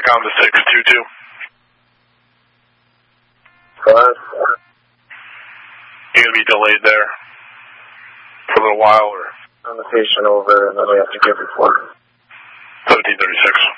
back on the 622. What? You going to be delayed there for a little while, or? On the station over, and then we have to give report. 1736.